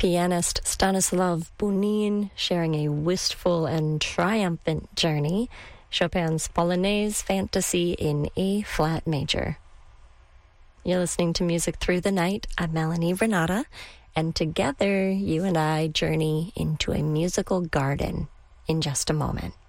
pianist Stanislav Bunin sharing a wistful and triumphant journey, Chopin's Polonaise Fantasy in A-flat major. You're listening to Music Through the Night. I'm Melanie Renata, and together you and I journey into a musical garden in just a moment.